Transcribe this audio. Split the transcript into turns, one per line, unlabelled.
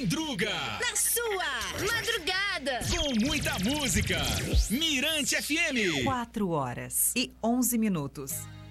Mendruga.
Na sua madrugada.
Com muita música. Mirante FM.
4 horas e 11 minutos.